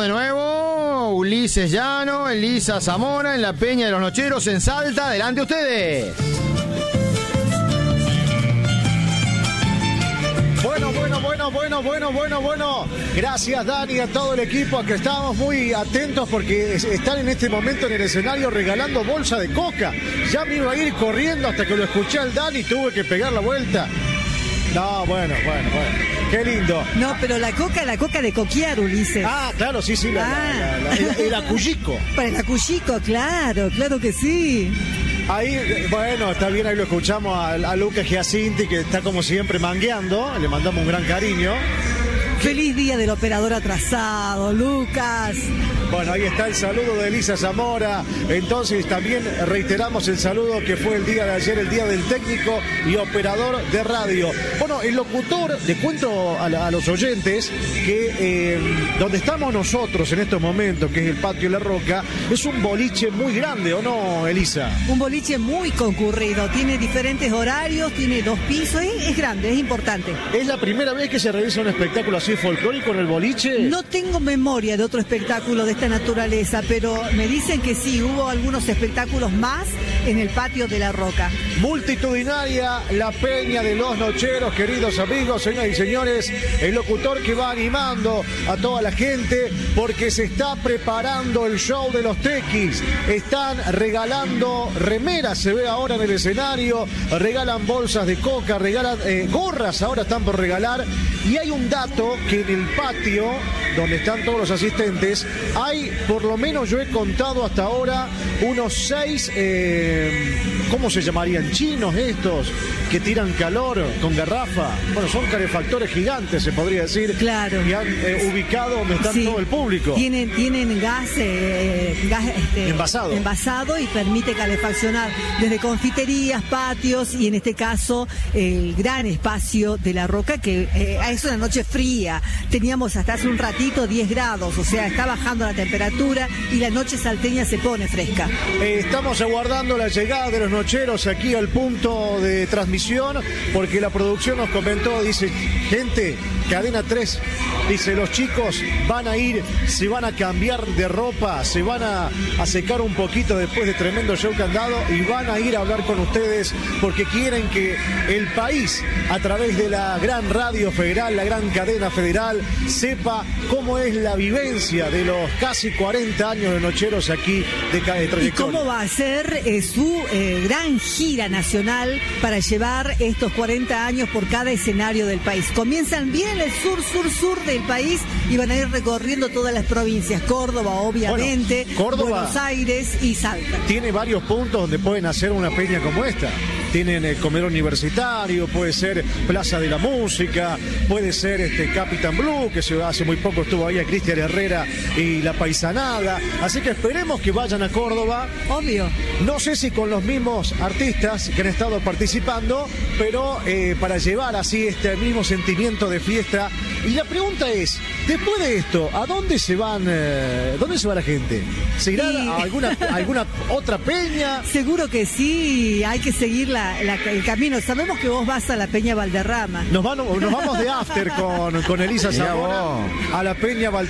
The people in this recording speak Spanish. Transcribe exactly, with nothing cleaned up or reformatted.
de nuevo. Ulises Llano, Elisa Zamora en la Peña de los Nocheros en Salta. Adelante ustedes. Bueno, bueno, bueno, bueno, bueno, bueno, bueno. Gracias, Dani, a todo el equipo, a que estábamos muy atentos porque están en este momento en el escenario regalando bolsa de coca. Ya me iba a ir corriendo hasta que lo escuché al Dani y tuve que pegar la vuelta. No, bueno, bueno, bueno. Qué lindo. No, pero la coca, la coca de coquear, Ulises. Ah, claro, sí, sí, la, ah. la, la, la, el, el acuyico. Para el acuyico, claro, claro que sí. Ahí, bueno, está bien, ahí lo escuchamos a, a Lucas Giacinti, que está como siempre mangueando. Le mandamos un gran cariño. Feliz día del operador atrasado, Lucas. Bueno, ahí está el saludo de Elisa Zamora. Entonces también reiteramos el saludo que fue el día de ayer, el día del técnico y operador de radio. Bueno, el locutor, le cuento a, la, a los oyentes que eh, donde estamos nosotros en estos momentos, que es el Patio La Roca, es un boliche muy grande, ¿o no, Elisa? Un boliche muy concurrido, tiene diferentes horarios, tiene dos pisos, es, es grande, es importante. ¿Es la primera vez que se realiza un espectáculo así folclórico en el boliche? No tengo memoria de otro espectáculo de esta naturaleza, pero me dicen que sí, hubo algunos espectáculos más en el Patio de La Roca. Multitudinaria la Peña de los Nocheros, queridos amigos, señoras y señores, el locutor que va animando a toda la gente porque se está preparando el show de los Tequis. Están regalando remeras, se ve ahora en el escenario, regalan bolsas de coca, regalan eh, gorras, ahora están por regalar. Y hay un dato que en el patio, donde están todos los asistentes, hay, por lo menos yo he contado hasta ahora, unos seis, eh, ¿cómo se llamarían? Chinos estos, que tiran calor con garrafa. Bueno, son calefactores gigantes, se podría decir. Claro. Que han eh, ubicado donde está sí. todo el público. Tienen, tienen gas, eh, gas este, envasado. envasado y permite calefaccionar desde confiterías, patios y en este caso el gran espacio de La Roca, que eh, es una noche fría. Teníamos hasta hace un ratito diez grados, o sea, está bajando la temperatura y la noche salteña se pone fresca. Eh, estamos aguardando la llegada de los nocheros aquí al punto de transmisión, porque la producción nos comentó, dice, gente, Cadena tres, dice, los chicos van a ir, se van a cambiar de ropa, se van a, a secar un poquito después de tremendo show que han dado y van a ir a hablar con ustedes porque quieren que el país, a través de la gran radio federal, la gran cadena federal, sepa cómo es la vivencia de los casi cuarenta años de Nocheros aquí de cada trayectoria. Y cómo va a ser eh, su eh, gran gira nacional para llevar estos cuarenta años por cada escenario del país. Comienzan bien en el sur, sur, sur del país y van a ir recorriendo todas las provincias. Córdoba, obviamente, bueno, Córdoba, Buenos Aires y Salta. Tiene varios puntos donde pueden hacer una peña como esta. Tienen el comedor universitario, puede ser Plaza de la Música, puede ser este Capitán Blue, que hace muy poco estuvo ahí a Cristian Herrera y La Paisanada. Así que esperemos que vayan a Córdoba. Obvio. No sé si con los mismos artistas que han estado participando, pero eh, para llevar así este mismo sentimiento de fiesta. Y la pregunta es, después de esto, ¿a dónde se van, eh, dónde se va la gente? ¿Se irá y... a alguna, a alguna otra peña? Seguro que sí, hay que seguir la, la, el camino. Sabemos que vos vas a la Peña Valderrama. Nos, van, nos vamos de after con, con Elisa Zamora a la Peña Valderrama.